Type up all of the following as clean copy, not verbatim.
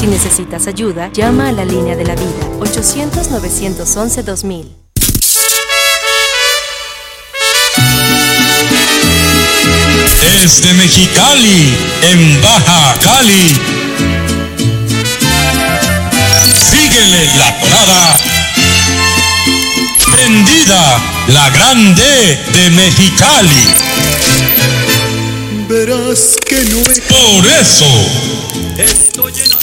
Si necesitas ayuda, llama a la línea de la vida, 800-911-2000. Desde Mexicali, en Baja Cali, síguele la tonada. Prendida, la grande de Mexicali. Verás que no es... Por eso Estoy lleno...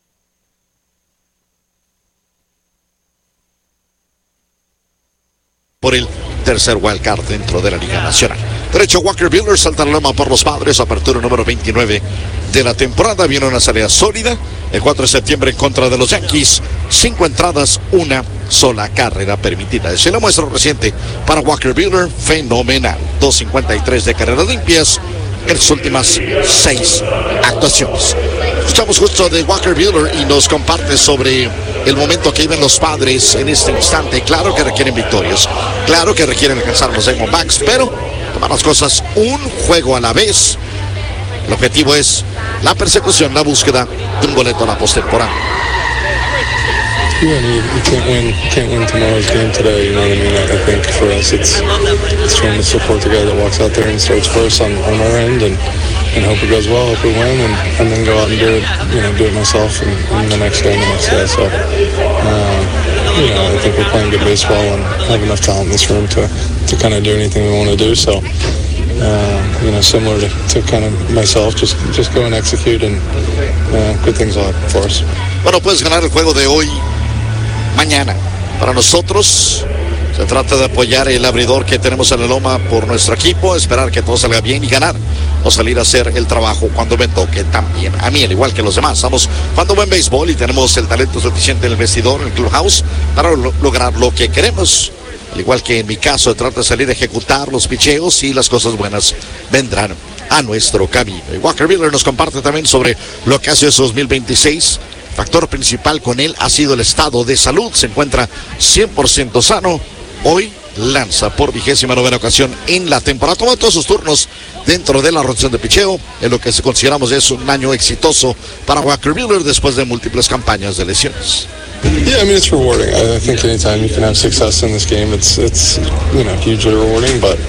Por el tercer wildcard dentro de la Liga Nacional. Derecho Walker Buehler, salta la loma por los Padres, apertura número 29 de la temporada. Viene una salida sólida. El 4 de septiembre en contra de los Yankees. 5 entradas, una sola carrera permitida. Es la muestra reciente para Walker Buehler. Fenomenal. 2.53 de carreras limpias en las últimas 6 actuaciones. Escuchamos justo de Walker Buehler y nos comparte sobre el momento que viven los Padres en este instante. Claro que requieren victorias. Claro que requieren alcanzar los Diamondbacks, pero tomar las cosas un juego a la vez. El objetivo es la persecución, la búsqueda de un boleto a la postemporada. Yeah, you can't win tomorrow's game today, you know what I mean? I think for us it's trying to support the guy that walks out there and starts first on our end and hope it goes well, hope we win, and then go out and do it myself and the next day and the next day. So, I think we're playing good baseball and have enough talent in this room to kind of do anything we want to do. So, similar to kind of myself, just go and execute and good things will happen for us. Bueno, puedes ganar el juego de hoy, mañana. Para nosotros se trata de apoyar el abridor que tenemos en la loma por nuestro equipo, esperar que todo salga bien y ganar, o salir a hacer el trabajo cuando me toque también a mí, al igual que los demás. Estamos jugando buen béisbol y tenemos el talento suficiente en el vestidor, en el clubhouse, para lograr lo que queremos. Al igual que en mi caso, se trata de salir a ejecutar los picheos y las cosas buenas vendrán a nuestro camino. Y Walker Buehler nos comparte también sobre lo que hace su 2026. Factor principal con él ha sido el estado de salud. Se encuentra 100% sano. Hoy lanza por 29ª ocasión en la temporada. Toma todos sus turnos dentro de la rotación de picheo, en lo que consideramos es un año exitoso para Walker Buehler después de múltiples campañas de lesiones. Yeah, I mean, it's rewarding. I think anytime you can have success in this game, it's hugely rewarding, but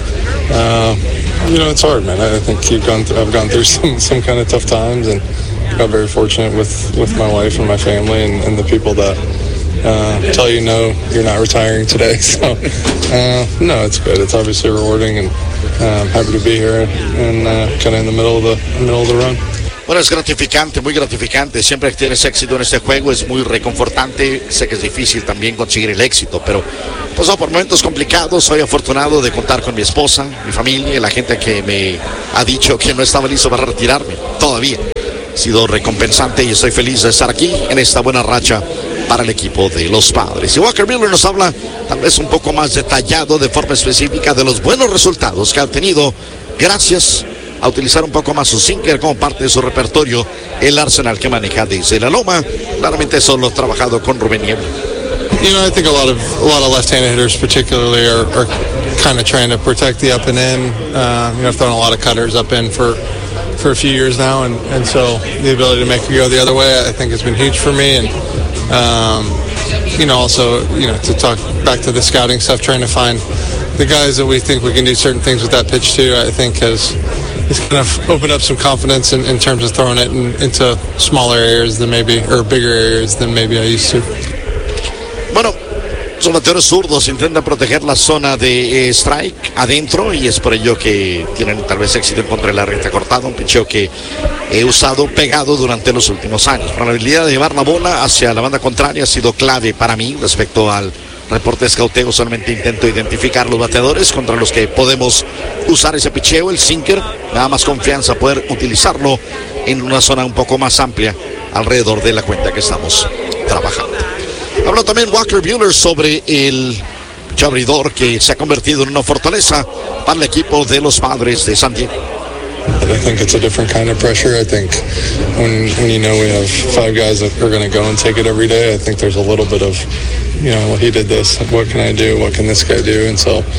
it's hard, man. I think I've gone through some kind of tough times and got very fortunate with my wife and my family and the people that tell you no, you're not retiring today. So no, it's good. It's obviously rewarding, and I'm happy to be here and kind of in the middle of the run. Bueno, es gratificante, muy gratificante. Siempre que tienes éxito en este juego es muy reconfortante. Sé que es difícil también conseguir el éxito, pero pasado por momentos complicados. Soy afortunado de contar con mi esposa, mi familia y la gente que me ha dicho que no estaba listo para retirarme. Todavía ha sido recompensante y estoy feliz de estar aquí en esta buena racha para el equipo de los Padres. Y Walker Buehler nos habla tal vez un poco más detallado, de forma específica, de los buenos resultados que ha obtenido gracias a utilizar un poco más su sinker como parte de su repertorio, el arsenal que maneja desde la loma. Claramente eso lo ha trabajado con Rubén Niebla. I think a lot of left-handed hitters particularly are kind of trying to protect the up and in. I've thrown a lot of cutters up in for a few years now, and so the ability to make it go the other way, I think, has been huge for me. And also to talk back to the scouting stuff, trying to find the guys that we think we can do certain things with that pitch too, I think has kind of opened up some confidence in terms of throwing it into smaller areas than maybe, or bigger areas than maybe I used to. Bueno, son bateadores zurdos, intentan proteger la zona de strike adentro, y es por ello que tienen tal vez éxito en contra de la recta cortada, un picheo que he usado pegado durante los últimos años. Para la habilidad de llevar la bola hacia la banda contraria ha sido clave para mí. Respecto al reporte de escauteo, solamente intento identificar los bateadores contra los que podemos usar ese picheo, el sinker. Me da más confianza poder utilizarlo en una zona un poco más amplia alrededor de la cuenta que estamos trabajando. Habló también Walker Buehler sobre el abridor que se ha convertido en una fortaleza para el equipo de los Padres de San Diego. I think it's a different kind of pressure. I think when we have 5 guys that are going to go and take it every day, I think there's a little bit of, well, he did this. What can I do? What can this guy do? And so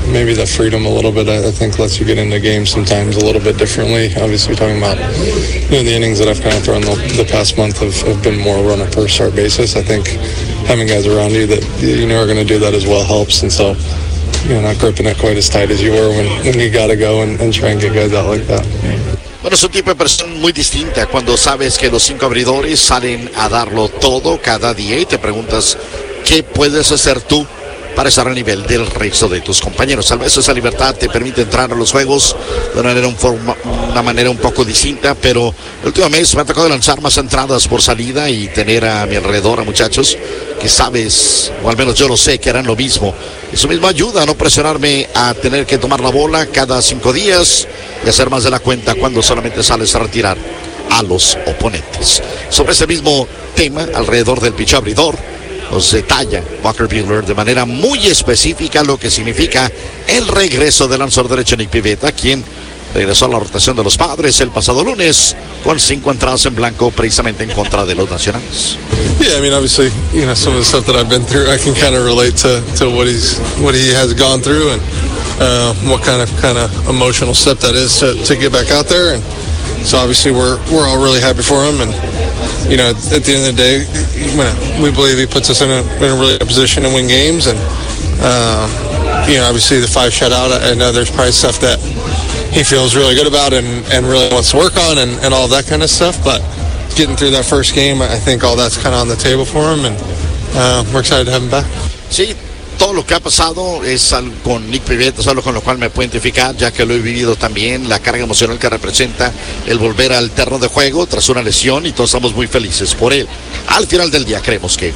maybe the freedom a little bit, I think, lets you get into games sometimes a little bit differently. Obviously, talking about the innings that I've kind of thrown the past month have been more run a per start basis. I think having guys around you that you know are going to do that as well helps, and so not gripping it quite as tight as you were when you got to go and try and get guys out like that. Bueno, es un tipo de persona muy distinta cuando sabes que los 5 abridores salen a darlo todo cada día y te preguntas qué puedes hacer tú para estar al nivel del resto de tus compañeros. Tal vez esa libertad te permite entrar a los juegos de una manera un poco distinta, pero el último mes me ha tocado lanzar más entradas por salida y tener a mi alrededor a muchachos que sabes, o al menos yo lo sé, que harán lo mismo. Eso mismo ayuda a no presionarme a tener que tomar la bola cada 5 días y hacer más de la cuenta cuando solamente sales a retirar a los oponentes. Sobre ese mismo tema, alrededor del picheo abridor, nos detalla Walker Buehler de manera muy específica lo que significa el regreso del lanzador derecho Nick Pivetta, quien regresó a la rotación de los Padres el pasado lunes con 5 entradas en blanco precisamente en contra de los Nacionales. Yeah, I mean, obviously, some of the stuff that I've been through, I can kind of relate to what he has gone through, and what kind of emotional step that is to get back out there. And so obviously we're all really happy for him, and at the end of the day, we believe he puts us in a really good position to win games. And obviously the 5 shutout, I know there's probably stuff that he feels really good about and really wants to work on and all that kind of stuff, but getting through that first game, I think all that's kind of on the table for him, and we're excited to have him back. Sí, todo lo que ha pasado es algo con Nick Pivetta, es algo con lo cual me puedo identificar, ya que lo he vivido también, la carga emocional que representa el volver al terreno de juego tras una lesión, y todos estamos muy felices por él. Al final del día creemos que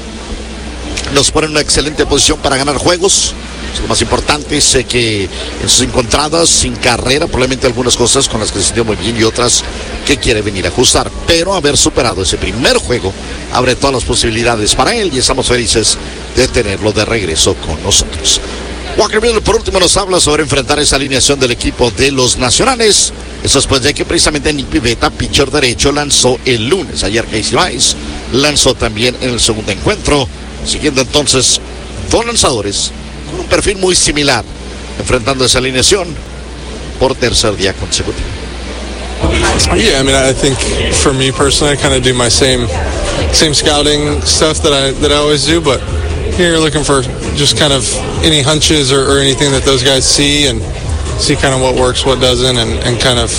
nos pone en una excelente posición para ganar juegos. Lo más importante, sé que en sus 5 entradas, sin carrera, probablemente algunas cosas con las que se sintió muy bien y otras que quiere venir a ajustar, pero haber superado ese primer juego abre todas las posibilidades para él y estamos felices de tenerlo de regreso con nosotros. Walker Buehler por último nos habla sobre enfrentar esa alineación del equipo de los Nacionales. Eso después de que precisamente Nick Pivetta, pitcher derecho, lanzó el lunes. Ayer Casey Mize lanzó también en el segundo encuentro, siguiendo entonces 2 lanzadores con un perfil muy similar, enfrentando esa alineación por tercer día consecutivo. Yeah, I mean, I think for me personally, I kind of do my same scouting stuff that I always do, but here you're looking for just kind of any hunches or anything that those guys see and see kind of what works, what doesn't, and kind of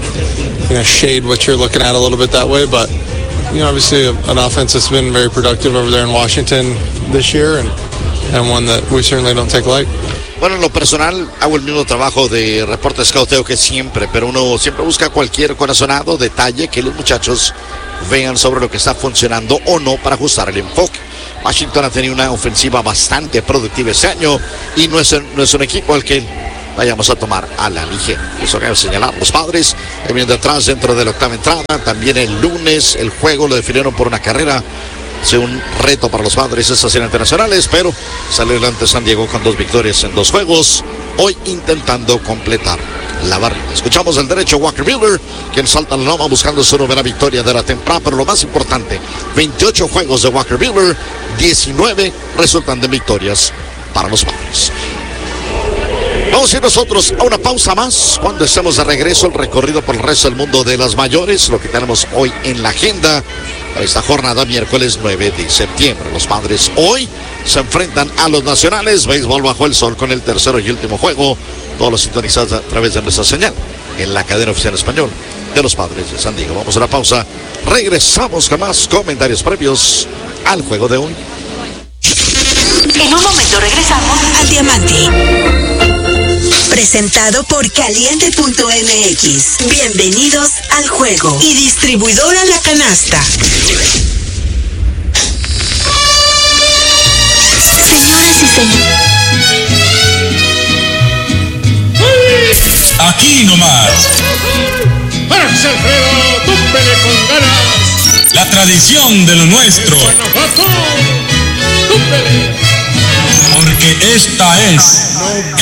shade what you're looking at a little bit that way. But obviously an offense that's been very productive over there in Washington this year, and one that we certainly don't take light. Bueno, en lo personal hago el mismo trabajo de reporte de scouteo que siempre, pero uno siempre busca cualquier corazonado, detalle que los muchachos vean sobre lo que está funcionando o no para ajustar el enfoque. Washington ha tenido una ofensiva bastante productiva este año y no es un equipo al que vayamos a tomar a la ligera. Eso cabe señalar. Los Padres que vienen detrás dentro de la 8ª entrada. También el lunes el juego lo definieron por una carrera. Es un reto para los Padres estas series internacionales, pero salió adelante San Diego con 2 victorias en 2 juegos, hoy intentando completar la barrida. Escuchamos el derecho Walker Buehler, quien salta la loma buscando su 9ª victoria de la temporada, pero lo más importante, 28 juegos de Walker Buehler, 19 resultan de victorias para los Padres. Vamos a ir nosotros a una pausa más. Cuando estemos de regreso, el recorrido por el resto del mundo de las mayores, lo que tenemos hoy en la agenda para esta jornada miércoles 9 de septiembre. Los Padres hoy se enfrentan a los Nacionales. Béisbol bajo el sol con el tercero y último juego. Todos los sintonizados a través de nuestra señal en la cadena oficial español de los Padres de San Diego. Vamos a la pausa. Regresamos con más comentarios previos al juego de hoy. En un momento regresamos al Diamante. Presentado por Caliente.mx. Bienvenidos al juego. Y distribuidora La Canasta. Señoras y señores. Aquí nomás. ¡Árase, Alfredo! ¡Túmpele con ganas! La tradición de lo nuestro. ¡Guanajuato! ¡Túmpele! Porque esta es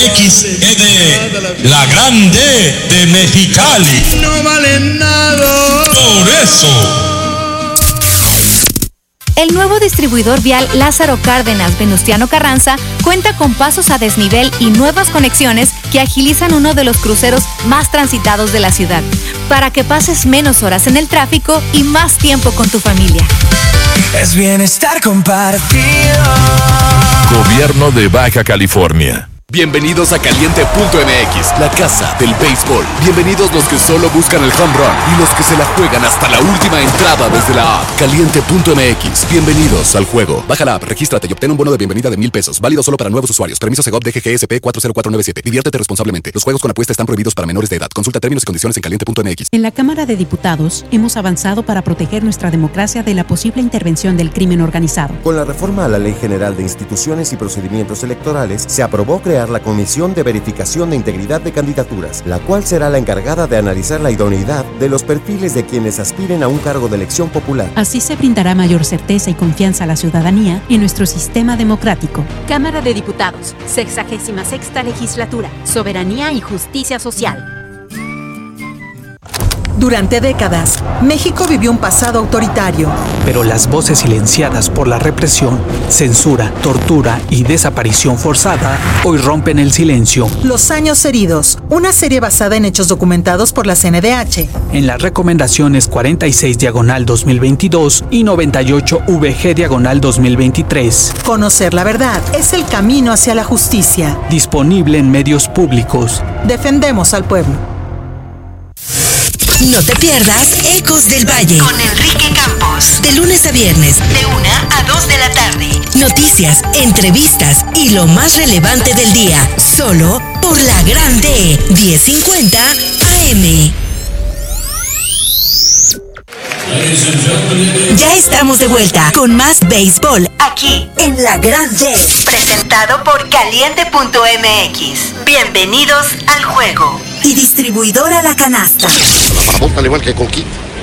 XED, la grande de Mexicali. No valen nada. Por eso, El nuevo distribuidor vial Lázaro Cárdenas Venustiano Carranza cuenta con pasos a desnivel y nuevas conexiones que agilizan uno de los cruceros más transitados de la ciudad, para que pases menos horas en el tráfico y más tiempo con tu familia. Es bienestar compartido. Gobierno de Baja California. Bienvenidos a Caliente.mx, la casa del béisbol. Bienvenidos los que solo buscan el home run y los que se la juegan hasta la última entrada desde la app. Caliente.mx, bienvenidos al juego. Baja la app, regístrate y obtén un bono de bienvenida de $1,000. Válido solo para nuevos usuarios. Permiso Segov DGGSP 40497. Diviértete responsablemente. Los juegos con apuesta están prohibidos para menores de edad. Consulta términos y condiciones en Caliente.mx. En la Cámara de Diputados hemos avanzado para proteger nuestra democracia de la posible intervención del crimen organizado. Con la reforma a la Ley General de Instituciones y Procedimientos Electorales, se aprobó crear la Comisión de Verificación de Integridad de Candidaturas, la cual será la encargada de analizar la idoneidad de los perfiles de quienes aspiren a un cargo de elección popular. Así se brindará mayor certeza y confianza a la ciudadanía en nuestro sistema democrático. Cámara de Diputados, 66ª Legislatura, Soberanía y Justicia Social. Durante décadas, México vivió un pasado autoritario. Pero las voces silenciadas por la represión, censura, tortura y desaparición forzada hoy rompen el silencio. Los años heridos, una serie basada en hechos documentados por la CNDH. En las recomendaciones 46/2022 y 98/VG/2023. Conocer la verdad es el camino hacia la justicia. Disponible en medios públicos. Defendemos al pueblo. No te pierdas Ecos del Valle con Enrique Campos. De lunes a viernes, de 1 a 2 de la tarde. Noticias, entrevistas y lo más relevante del día. Solo por la Grande 1050 AM. Ya estamos de vuelta con más béisbol aquí en La Grande. Presentado por Caliente.mx. Bienvenidos al juego. Y distribuidora La Canasta. La marabunta, al igual que Colquín.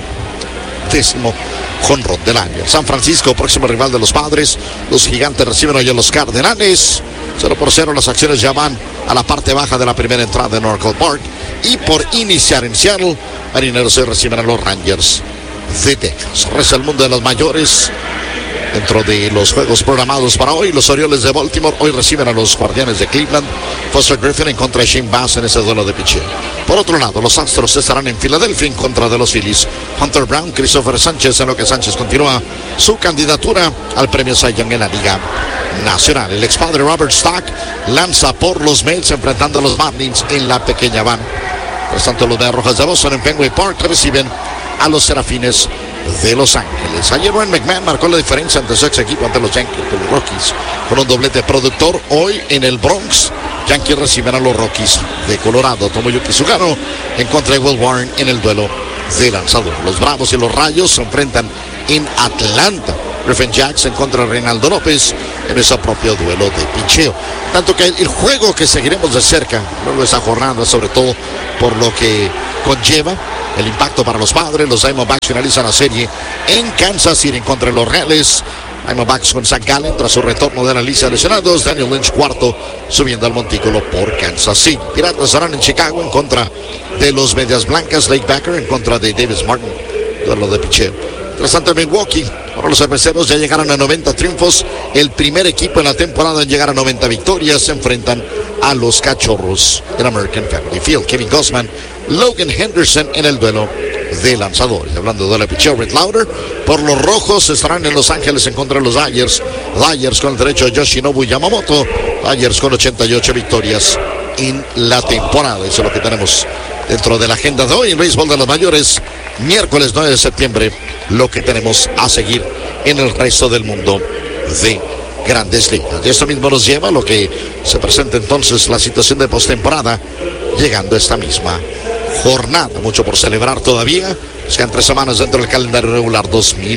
10º jonrón del año. San Francisco, próximo rival de los Padres. Los Gigantes reciben hoy a los Cardenales. 0-0, las acciones ya van a la parte baja de la primera entrada en Oracle Park. Y por iniciar en Seattle, Marineros hoy reciben a los Rangers de Texas. Reza el mundo de los mayores. Dentro de los juegos programados para hoy, los Orioles de Baltimore hoy reciben a los Guardianes de Cleveland. Foster Griffin en contra de Shane Bass en ese duelo de pitcheo. Por otro lado, los Astros estarán en Filadelfia en contra de los Phillies. Hunter Brown, Christopher Sánchez, en lo que Sánchez continúa su candidatura al premio Cy Young en la Liga Nacional. El expadre Robert Stock lanza por los Mets enfrentando a los Marlins en la pequeña van. Por tanto, los Medias Rojas de Boston en Fenway Park reciben a los Serafines de Los Ángeles. Ayer Ryan McMahon marcó la diferencia ante su ex equipo, ante los Yankees, los Rockies, con un doblete productor. Hoy en el Bronx, Yankees reciben a los Rockies de Colorado. Tomoyuki Sugano en contra de Will Warren en el duelo de lanzador. Los Bravos y los Rayos se enfrentan en Atlanta. Griffin Jackson contra Reinaldo López en ese propio duelo de picheo. Tanto que el juego que seguiremos de cerca luego de esa jornada, sobre todo por lo que conlleva el impacto para los Padres. Los Diamondbacks finalizan la serie en Kansas City en contra de los Reales. Diamondbacks con Zach Gallen tras su retorno de la lista de lesionados. Daniel Lynch cuarto subiendo al montículo por Kansas City. Piratas estarán en Chicago en contra de los Medias Blancas. Lake Becker en contra de Davis Martin. Duelo de picheo. Tras tanto en Milwaukee, ahora los cerveceros ya llegaron a 90 triunfos. El primer equipo en la temporada en llegar a 90 victorias. Se enfrentan a los Cachorros del American Family Field. Kevin Gausman, Logan Henderson en el duelo de lanzadores. Hablando de duelo de picheo, Red Lauder por los Rojos estarán en Los Ángeles en contra de los Dodgers. Dodgers con el derecho de Yoshinobu Yamamoto. Dodgers con 88 victorias en la temporada. Eso es lo que tenemos dentro de la agenda de hoy en béisbol de los mayores. Miércoles 9 de septiembre, lo que tenemos a seguir en el resto del mundo de Grandes Ligas. Y esto mismo nos lleva a lo que se presenta entonces la situación de postemporada, llegando esta misma jornada. Mucho por celebrar todavía. Se quedan 3 semanas dentro del calendario regular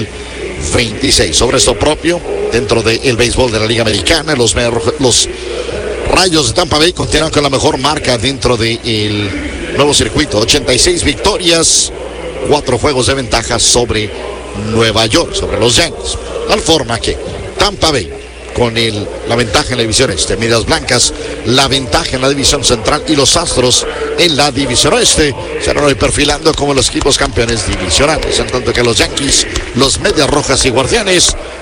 2026. Sobre esto propio, dentro del béisbol de la Liga Americana, los Rayos de Tampa Bay continúan con la mejor marca dentro del nuevo circuito. 86 victorias, 4 juegos de ventaja sobre Nueva York, sobre los Yankees. De tal forma que Tampa Bay con la ventaja en la división este, Medias Blancas la ventaja en la división central y los Astros en la división oeste se van hoy perfilando como los equipos campeones divisionales, en tanto que los Yankees, los Medias Rojas y Guardianes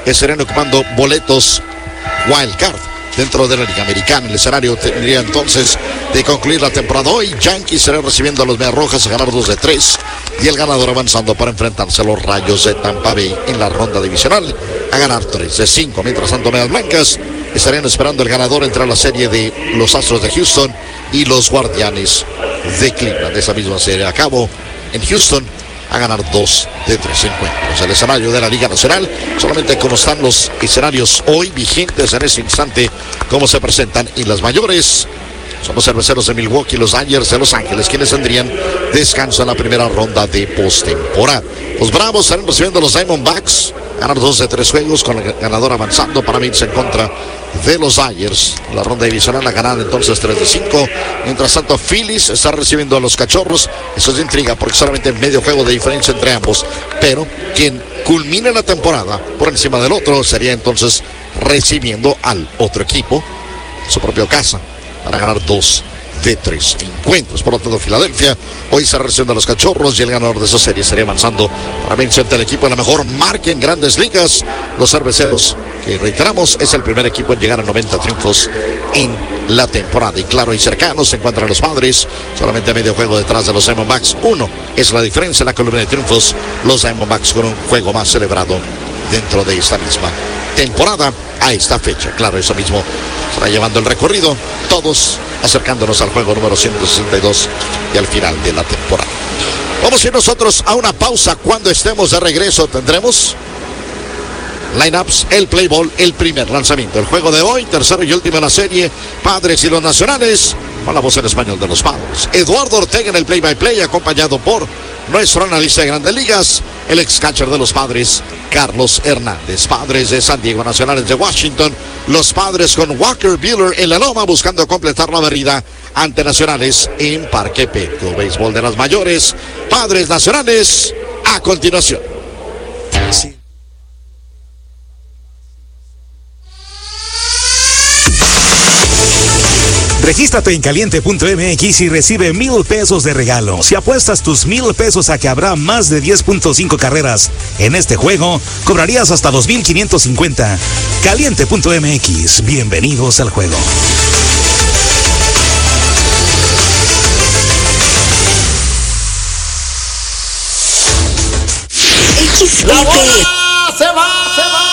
estarían ocupando boletos Wild Card dentro de la Liga Americana. El escenario tendría entonces de concluir la temporada hoy. Yankees serán recibiendo a los Medias Rojas a ganar 2-3 y el ganador avanzando para enfrentarse a los Rayos de Tampa Bay en la ronda divisional a ganar 3-5. Mientras tanto, Medias Blancas estarían esperando el ganador entre la serie de los Astros de Houston y los Guardianes de Cleveland. Esa misma serie a cabo en Houston a ganar 2 de 3 encuentros. El escenario de la Liga Nacional, solamente como están los escenarios hoy vigentes en ese instante, cómo se presentan en las mayores. Son los Cerveceros de Milwaukee, los Dodgers de Los Ángeles, quienes tendrían descanso en la primera ronda de postemporada. Los Bravos estarán recibiendo a los Diamondbacks, ganar 2 de 3 juegos con el ganador avanzando para irse en contra de los Dodgers. La ronda divisional la ganan entonces 3 de 5. Mientras tanto, Phillies está recibiendo a los Cachorros. Eso es de intriga porque solamente medio juego de diferencia entre ambos. Pero quien culmine la temporada por encima del otro sería entonces recibiendo al otro equipo, su propio casa, para ganar 2 de 3 encuentros. Por lo tanto, Filadelfia hoy está recibiendo a los Cachorros y el ganador de esa serie estaría avanzando para vencer al equipo de la mejor marca en Grandes Ligas, los Cerveceros, que reiteramos es el primer equipo en llegar a 90 triunfos en la temporada. Y claro, y cercanos se encuentran los Padres, solamente a medio juego detrás de los Diamondbacks. 1 es la diferencia en la columna de triunfos, los Diamondbacks con un juego más celebrado dentro de esta misma temporada a esta fecha. Claro, eso mismo estará llevando el recorrido, todos acercándonos al juego número 162 y al final de la temporada. Vamos a ir nosotros a una pausa. Cuando estemos de regreso tendremos lineups, el play ball, el primer lanzamiento. El juego de hoy, tercero y último en la serie, Padres y los Nacionales, con la voz en español de los Padres. Eduardo Ortega en el play-by-play, acompañado por nuestro analista de Grandes Ligas, el ex catcher de los Padres, Carlos Hernández. Padres de San Diego, Nacionales de Washington, los Padres con Walker Buehler en la loma buscando completar la barrida ante Nacionales en Parque Petco. Béisbol de las mayores, Padres Nacionales, a continuación. Sí. Regístrate en caliente.mx y recibe 1,000 pesos de regalo. Si apuestas tus 1,000 pesos a que habrá más de 10.5 carreras en este juego, cobrarías hasta 2,550. Caliente.mx. Bienvenidos al juego. ¡La bola se va!